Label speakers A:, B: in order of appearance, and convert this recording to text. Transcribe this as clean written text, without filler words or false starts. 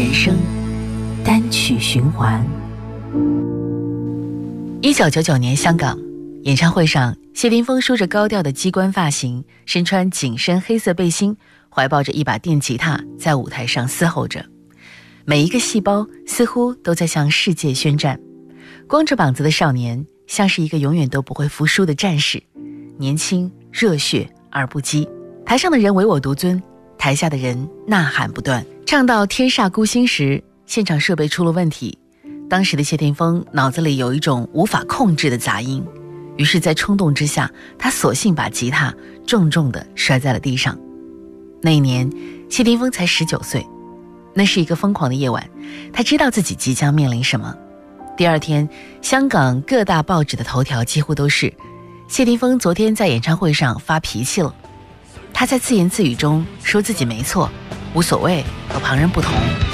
A: 人生单曲循环。1999年香港演唱会上，谢霆锋梳着高调的鸡冠发型，身穿紧身黑色背心，怀抱着一把电吉他，在舞台上嘶吼着，每一个细胞似乎都在向世界宣战。光着膀子的少年像是一个永远都不会服输的战士，年轻热血而不羁。台上的人唯我独尊，台下的人呐喊不断。唱到天煞孤星时，现场设备出了问题，当时的谢霆锋脑子里有一种无法控制的杂音，于是在冲动之下，他索性把吉他重重地摔在了地上。那一年谢霆锋才19岁，那是一个疯狂的夜晚，他知道自己即将面临什么。第二天，香港各大报纸的头条几乎都是谢霆锋昨天在演唱会上发脾气了。他在自言自语中说自己没错，无所谓，和旁人不同。